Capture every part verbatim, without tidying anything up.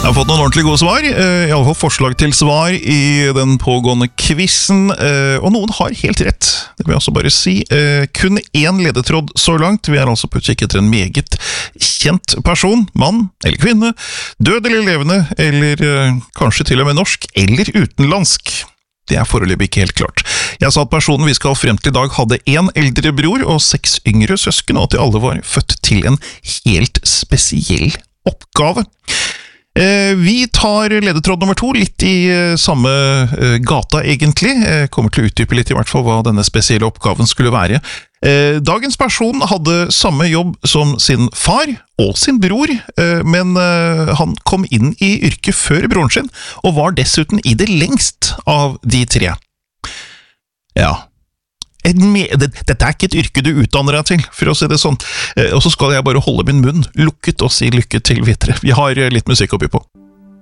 Jeg har fått noen ordentlig gode svar, i alle fall forslag til svar i den pågående quizen, og noen har helt rett, det vil jeg også bare si. Kun én ledetråd så langt, vi er altså på utkikk etter en meget kjent person, mann eller kvinne, død eller levende, eller kanskje til og med norsk eller utenlandsk. Det er foreløpig ikke helt klart. Jeg sa at personen vi skal frem til i dag hadde en eldre bror og seks yngre søsken, og at de alle var født til en helt spesiell oppgave. Vi tar ledetråd nummer to, litt i samme gata egentlig. Jeg kommer til å utdype litt i hvert fall hva denne spesielle oppgaven skulle være. Dagens person hadde samme jobb som sin far og sin bror, men han kom inn i yrket før broren sin, og var dessuten i det lengst av de tre. Ja. Dette er ikke et yrke du utdanner deg til, for å si det sånn. Og så skal jeg bare holde min munn lukket og si lykke til videre. Vi har litt musikk oppi på.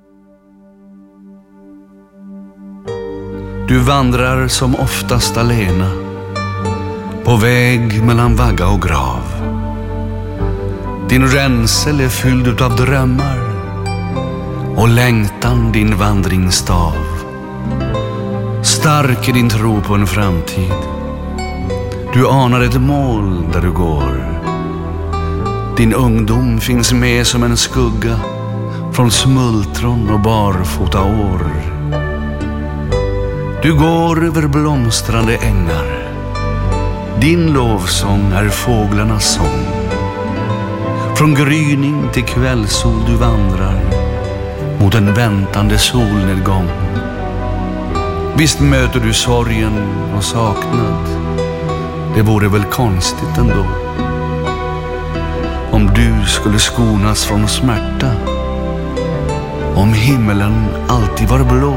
Du vandrar som oftast alena på väg mellan vagga och grav. Din ränsel är fylld utav drömmar och längtan din vandringsstav. Stark är din tro på en framtid. Du anar ett mål där du går. Din ungdom finns med som en skugga från smultron och barfota år. Du går över blomstrande ängar. Din lovsång är fåglarnas sång. Från gryning till kvällssol du vandrar mot en väntande solnedgång. Visst möter du sorgen och saknad. Det vore väl konstigt ändå om du skulle skonas från smärta, om himmelen alltid var blå.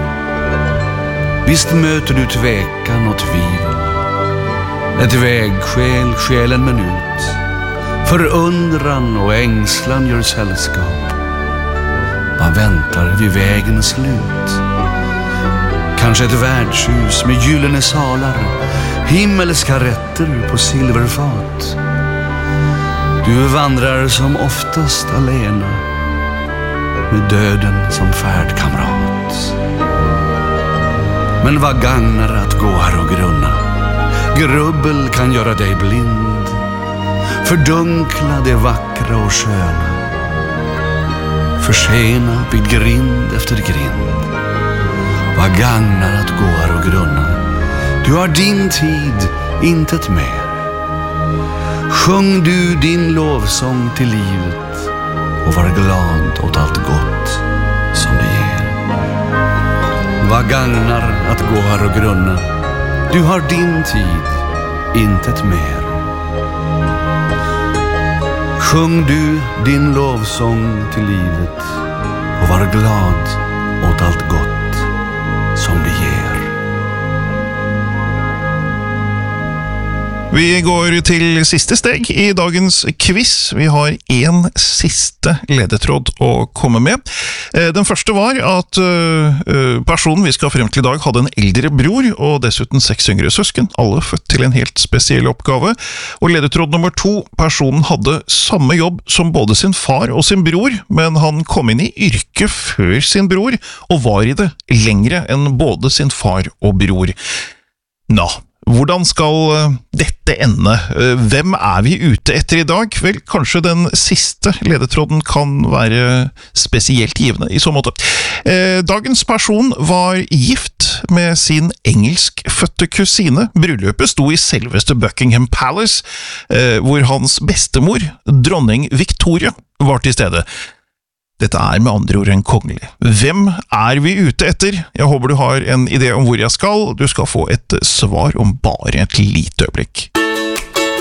Visst möter du tvekan och tvivel, ett vägskäl skäl en minut. Förundran och ängslan gör sällskap. Vad väntar vid vägens slut? Kanske ett värdshus med gyllene salar, himmelska rätter på silverfat. Du vandrar som oftast alena med döden som färdkamrat. Men vad gagnar att gå här och grunna? Grubbel kan göra dig blind, fördunkla det vackra och sköna, försena vid grind efter grind. Vad gagnar att gå här och grunna? Du har din tid, intet mer. Sjung du din lovsång till livet och var glad åt allt gott som det ger. Vad gagnar att gå här och grunna? Du har din tid, intet mer. Sjung du din lovsång till livet och var glad åt allt gott som det ger. Vi går til siste steg i dagens quiz. Vi har en siste ledetråd å komme med. Den første var at personen vi skal frem til i dag hadde en eldre bror og dessuten seks yngre søsken, alle født til en helt spesiell oppgave. Og ledetråd nummer to, personen hadde samme jobb som både sin far og sin bror, men han kom inn i yrket før sin bror og var i det lengre enn både sin far og bror. Nå, hvordan skal dette ende? Hvem er vi ute etter i dag? Vel, kanskje den siste ledetråden kan være spesielt givende i så måte. Dagens person var gift med sin engelskfødte kusine. Bryllupet sto i selveste Buckingham Palace, hvor hans bestemor, dronning Victoria, var til stede. Dette er med andre ord en kongelig. Hvem er vi ute etter? Jeg håper du har en idé om hvor jeg skal. Du skal få et svar om bare et lite øyeblikk.